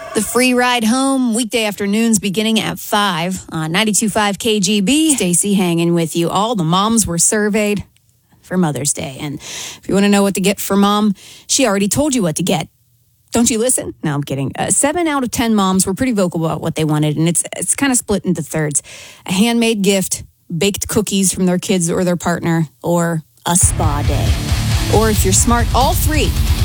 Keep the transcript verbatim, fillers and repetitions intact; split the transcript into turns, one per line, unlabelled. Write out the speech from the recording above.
The free ride home, weekday afternoons beginning at five on ninety-two point five K G B. Stacey hanging with you. All the moms were surveyed for Mother's Day. And if you want to know what to get for mom, she already told you what to get. Don't you listen? No, I'm kidding. Uh, seven out of ten moms were pretty vocal about what they wanted, and it's it's kind of split into thirds. A handmade gift, baked cookies from their kids or their partner, or a spa day. Or if you're smart, all three.